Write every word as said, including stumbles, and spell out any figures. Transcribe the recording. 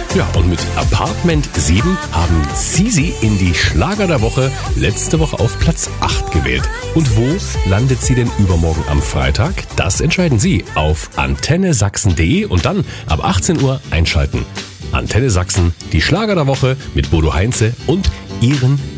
Ja, und mit Apartment sieben haben Sie sie in die Schlager der Woche letzte Woche auf Platz acht gewählt. Und wo landet sie denn übermorgen am Freitag? Das entscheiden Sie auf antenne sachsen punkt de und dann ab achtzehn Uhr einschalten. Antenne Sachsen, die Schlager der Woche mit Bodo Heinze und Ihren